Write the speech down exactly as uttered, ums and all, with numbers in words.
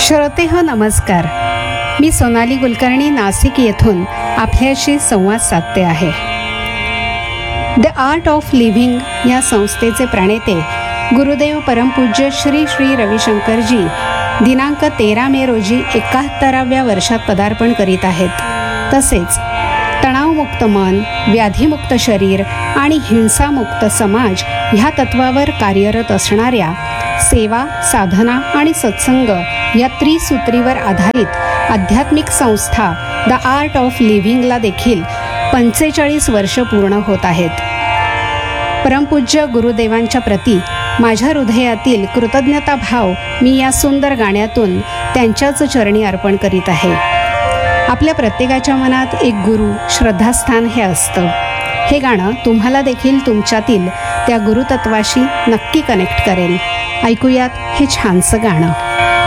श्रोते हो नमस्कार. मी सोनाली कुलकर्णी नाशिक येथून आपल्याशी संवाद साधते आहे. द आर्ट ऑफ लिव्हिंग या संस्थेचे प्रणेते गुरुदेव परमपूज्य श्री श्री रविशंकरजी दिनांक तेरा मे रोजी एकाहत्तराव्या वर्षात पदार्पण करीत आहेत. तसेच तणावमुक्त मन, व्याधीमुक्त शरीर आणि हिंसामुक्त समाज ह्या तत्वावर कार्यरत असणाऱ्या सेवा, साधना आणि सत्संग या त्रिसूत्रीवर आधारित आध्यात्मिक संस्था द आर्ट ऑफ लिव्हिंगला देखील पंचेचाळीस वर्ष पूर्ण होत आहेत. परमपूज्य गुरुदेवांच्या प्रती माझ्या हृदयातील कृतज्ञता भाव मी या सुंदर गाण्यातून त्यांच्याच चरणी अर्पण करीत आहे. आपल्या प्रत्येकाच्या मनात एक गुरु श्रद्धास्थान हे असतं. हे गाणं तुम्हाला देखील तुमच्यातील त्या गुरुतत्वाशी नक्की कनेक्ट करेल. ऐकूयात हे छानसं गाणं.